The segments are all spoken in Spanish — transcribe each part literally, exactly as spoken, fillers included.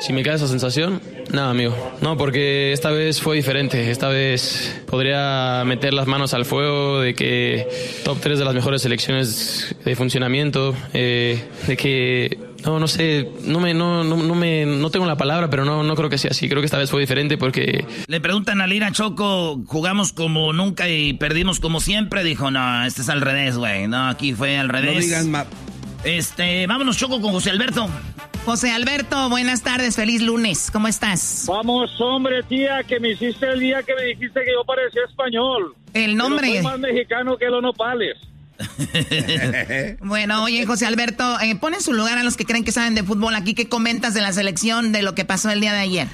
Si me queda esa sensación, nada, amigo. No, porque esta vez fue diferente. Esta vez podría meter las manos al fuego de que top tres de las mejores selecciones de funcionamiento, eh, de que, no, no sé, no me, no, no, no me, no tengo la palabra, pero no, no creo que sea así. Creo que esta vez fue diferente porque... Le preguntan a Lira, Choco, jugamos como nunca y perdimos como siempre. Dijo, no, este es al revés, güey. No, aquí fue al revés. No digan más. Este, vámonos, Choco, con José Alberto. José Alberto, buenas tardes, feliz lunes, ¿cómo estás? Vamos, hombre, tía, que me hiciste el día que me dijiste que yo parecía español. El nombre. Pero soy más mexicano que los nopales. Bueno, oye, José Alberto, eh, pon en su lugar a los que creen que saben de fútbol aquí. ¿Qué comentas de la selección, de lo que pasó el día de ayer?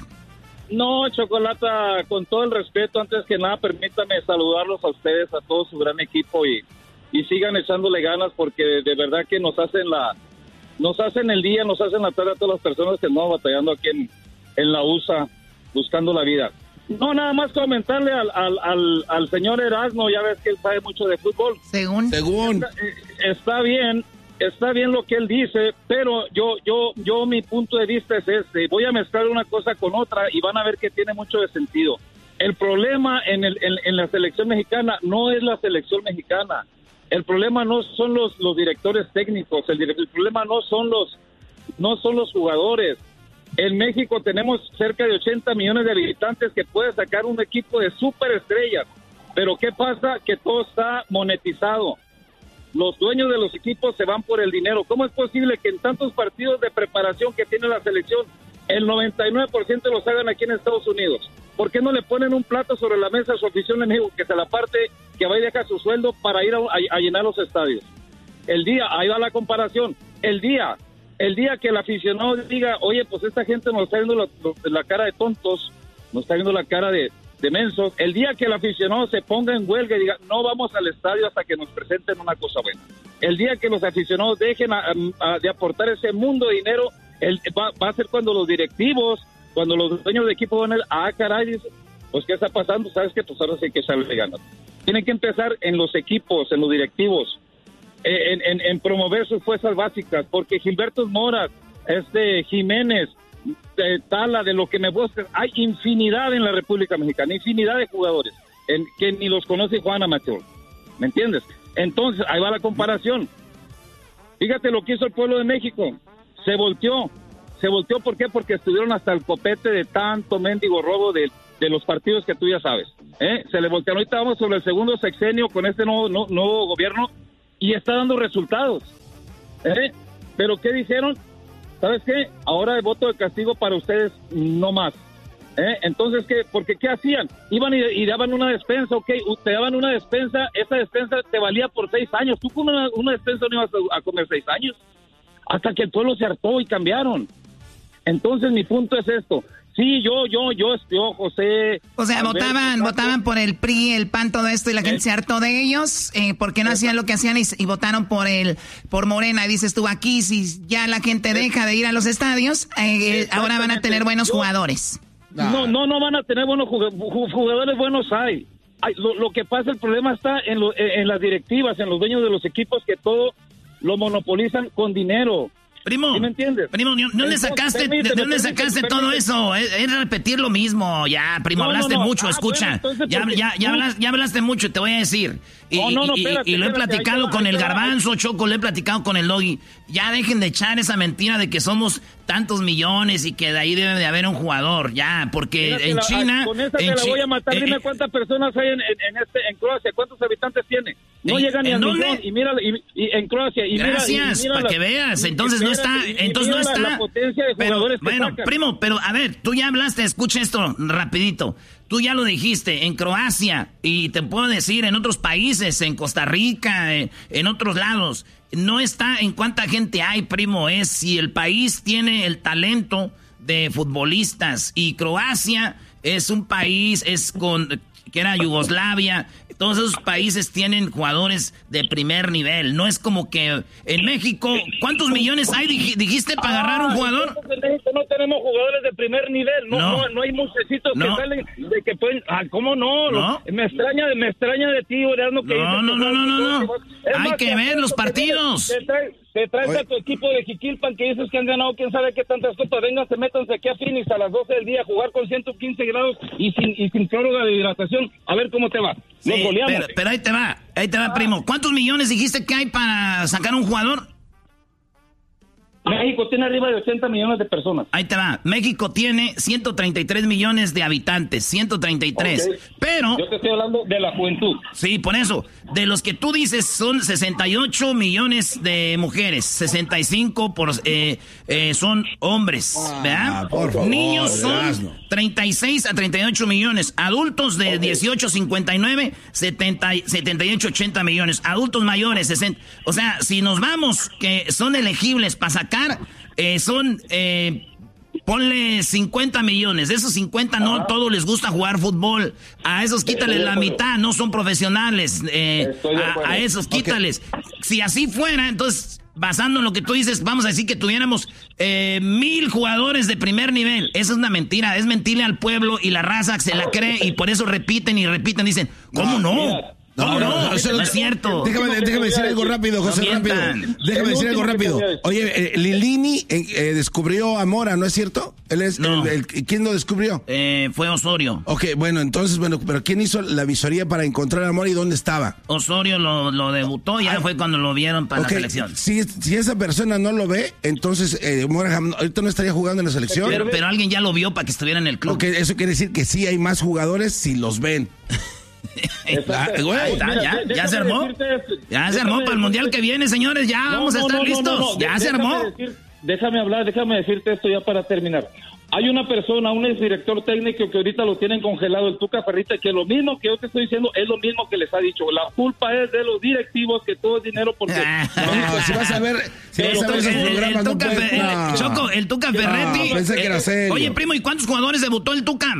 No, Chocolata, con todo el respeto, antes que nada, permítame saludarlos a ustedes, a todo su gran equipo y, y sigan echándole ganas porque de verdad que nos hacen la... Nos hacen el día, nos hacen la tarde a todas las personas que andamos batallando aquí en, en la U S A, buscando la vida. No, nada más comentarle al, al, al, al señor Erasmo, ya ves que él sabe mucho de fútbol. Según. Según. Está, está bien, está bien lo que él dice, pero yo, yo, yo, mi punto de vista es este. Voy a mezclar una cosa con otra y van a ver que tiene mucho de sentido. El problema en, el, en, en la selección mexicana no es la selección mexicana. El problema no son los, los directores técnicos, el, el problema no son los no son los jugadores. En México tenemos cerca de ochenta millones de habitantes que puede sacar un equipo de superestrellas, pero ¿qué pasa? Que todo está monetizado. Los dueños de los equipos se van por el dinero. ¿Cómo es posible que en tantos partidos de preparación que tiene la selección, el noventa y nueve por ciento los hagan aquí en Estados Unidos? ¿Por qué no le ponen un plato sobre la mesa a su afición en México, que se la parte, que va y deja su sueldo para ir a, a, a llenar los estadios? El día, ahí va la comparación, el día, el día que el aficionado diga, oye, pues esta gente nos está viendo la, la cara de tontos, nos está viendo la cara de, de mensos, el día que el aficionado se ponga en huelga y diga, no vamos al estadio hasta que nos presenten una cosa buena, el día que los aficionados dejen a, a, de aportar ese mundo de dinero, el, va, va a ser cuando los directivos, cuando los dueños de equipo van a decir, ah, caray, dice, pues, ¿qué está pasando? ¿Sabes qué? Pues ahora sí que sale ganas. Tienen que empezar en los equipos, en los directivos, en, en, en promover sus fuerzas básicas, porque Gilberto Mora, este Jiménez, de Tala, de lo que me buscan, hay infinidad en la República Mexicana, infinidad de jugadores, en, que ni los conoce Juan Amateur, ¿me entiendes? Entonces, ahí va la comparación. Fíjate lo que hizo el pueblo de México, se volteó. Se volteó, ¿por qué? Porque estuvieron hasta el copete de tanto mendigo robo de, de los partidos que tú ya sabes. ¿eh? Se le voltearon. Ahorita vamos sobre el segundo sexenio con este nuevo, no, nuevo gobierno y está dando resultados. ¿eh? ¿Pero qué dijeron? ¿Sabes qué? Ahora el voto de castigo para ustedes no más. ¿eh? Entonces, ¿qué? Porque ¿qué hacían? Iban y, y daban una despensa, ok, te daban una despensa, esa despensa te valía por seis años. Tú con una, una despensa no ibas a, a comer seis años. Hasta que el pueblo se hartó y cambiaron. Entonces, mi punto es esto. Sí, yo, yo, yo, yo, José... O sea, Alberto, votaban Paco, votaban por el P R I, el P A N, todo esto, y la gente el, se hartó de ellos. Eh, ¿Por qué no hacían lo que hacían y, y votaron por el por Morena? Y dices tú, aquí, si ya la gente deja de ir a los estadios, eh, ahora van a tener buenos yo, jugadores. No, no, no van a tener buenos jugadores. Jugadores buenos hay. hay lo, lo que pasa, el problema está en, lo, en las directivas, en los dueños de los equipos, que todo lo monopolizan con dinero. Primo, ¿sí me entiendes? Primo, ¿de dónde sacaste, permíteme, ¿de dónde sacaste permíteme, todo eso? Es, es repetir lo mismo. Ya, primo, no, hablaste no, no. mucho, ah, escucha. Bueno, entonces, ya, ya, ya, hablas, ya hablaste mucho, te voy a decir. Y, no, no, no, y, espérate, y, y lo he espérate, platicado con el Garbanzo, Choco, lo he platicado con el Doggy. Ya dejen de echar esa mentira de que somos tantos millones y que de ahí debe de haber un jugador. Ya, porque en la, China... Con esa en te la Chi voy a matar. eh, Dime cuántas personas hay en, en, en, este, en Croacia, cuántos habitantes tiene. No llega ni a millón. Y mira, y, y en Croacia. Y Gracias, mira, y, y para que veas. Entonces no está... Entonces no está... La potencia de jugadores pero, bueno, sacan. Primo, pero a ver, tú ya hablaste, escucha esto rapidito. Tú ya lo dijiste, en Croacia, y te puedo decir, en otros países, en Costa Rica, en, en otros lados, no está en cuánta gente hay, primo, es si el país tiene el talento de futbolistas. Y Croacia es un país, es con... que era Yugoslavia, todos esos países tienen jugadores de primer nivel. No es como que en México, ¿cuántos millones hay, dijiste, para agarrar un jugador? En México no tenemos jugadores de primer nivel. No, no, no, no hay muchecitos no. que salen de que pueden... Ah, ¿cómo no? ¿No? Me extraña, me extraña de ti, Orano, que... No, no, no, no, no, no. Hay más, que ver los partidos. Te traes, te traes a tu equipo de Jiquilpan que dices que han ganado quién sabe qué tantas copas. Vengan, se métanse aquí a Phoenix a las doce del día a jugar con ciento quince grados y sin, y sin prórroga de hidratación. A ver cómo te va. Sí, Nos goleamos. Pero, pero ahí te va, ahí te va, ah. primo. ¿Cuántos millones dijiste que hay para sacar un jugador? México tiene arriba de ochenta millones de personas. Ahí te va. México tiene ciento treinta y tres millones de habitantes. ciento treinta y tres. Okay. Pero... Yo te estoy hablando de la juventud. Sí, por eso. De los que tú dices son sesenta y ocho millones de mujeres. sesenta y cinco por, eh, eh, son hombres. ¿Verdad? Ah, por favor, niños son treinta y seis a treinta y ocho millones. Adultos de okay. dieciocho a cincuenta y nueve, setenta, setenta y ocho a ochenta millones. Adultos mayores, sesenta. O sea, si nos vamos que son elegibles para sacar Eh, son, eh, ponle cincuenta millones. De esos cincuenta no a todos les gusta jugar fútbol. A esos quítales la mitad, no son profesionales. Eh, a, a esos quítales. Okay. Si así fuera, entonces, basando en lo que tú dices, vamos a decir que tuviéramos eh, mil jugadores de primer nivel. Esa es una mentira. Es mentirle al pueblo y la raza se la cree y por eso repiten y repiten. Dicen, ¿cómo no? no? No, no, no, no, eso no es cierto. Déjame, déjame decir algo rápido, José, no rápido. Déjame decir algo rápido. Oye, eh, Lilini eh, eh, descubrió a Mora, ¿no es cierto? Él es no. el, el, ¿quién lo descubrió? Eh, fue Osorio. Ok, bueno, entonces, bueno, pero ¿quién hizo la visoría para encontrar a Mora y dónde estaba? Osorio lo, lo debutó, ya ah, fue cuando lo vieron para okay. la selección. Si, si esa persona no lo ve, entonces eh, Mora ahorita no estaría jugando en la selección. Pero, pero alguien ya lo vio para que estuviera en el club. Ok, eso quiere decir que sí hay más jugadores si los ven. Ah, güey, está, ya, ya se armó. Ya se armó para el mundial que viene, señores. Ya no, vamos a estar no, no, listos. No, no, ya se armó. Decir, déjame hablar, déjame decirte esto ya para terminar. Hay una persona, un exdirector técnico que ahorita lo tienen congelado, el Tuca Ferretti, que lo mismo que yo te estoy diciendo es lo mismo que les ha dicho. La culpa es de los directivos, que todo es dinero porque... no, si vas a ver, si vas a ver esos programas, el, Tuca, no puedes, no. el, Choco, el Tuca Ferretti... No, pensé que era serio. Oye, primo, ¿y cuántos jugadores debutó el Tuca?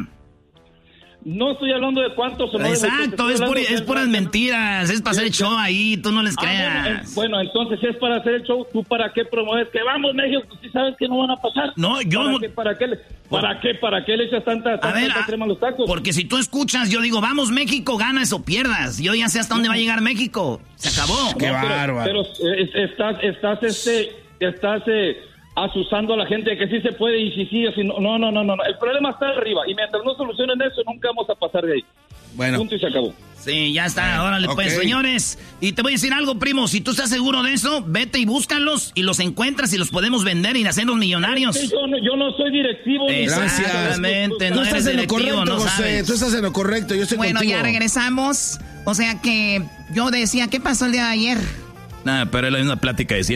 No estoy hablando de cuántos o no. Exacto, es, pura, es puras mentiras, es para hacer el show ahí, tú no les creas. Ah, bueno, eh, bueno, entonces si es para hacer el show, ¿tú para qué promueves? Que vamos, México, si sabes que no van a pasar. No, yo... ¿Para qué, para qué, para qué, para qué le echas tanta, tanta, a ver, tanta crema a los tacos? Porque si tú escuchas, yo digo, vamos, México, ganas o pierdas. Yo ya sé hasta dónde va a llegar México. Se acabó. Qué no, bárbaro. Pero, pero es, estás, estás, este, estás... Eh, asusando a la gente de que sí se puede y si sí, si no, no, no, no, no, el problema está arriba y mientras no solucionen eso nunca vamos a pasar de ahí. Bueno. Punto y se acabó. Sí, ya está, órale okay. Pues, señores, y te voy a decir algo, primo, si tú estás seguro de eso, vete y búscalos y los encuentras y los podemos vender y hacernos millonarios. Sí, yo, no, yo no soy directivo. Exactamente, no tú estás en lo correcto, no José, sabes. tú estás en lo correcto, yo estoy bueno, contigo. Bueno, ya regresamos, o sea que yo decía, ¿qué pasó el día de ayer? Nada, pero es la misma plática de siempre.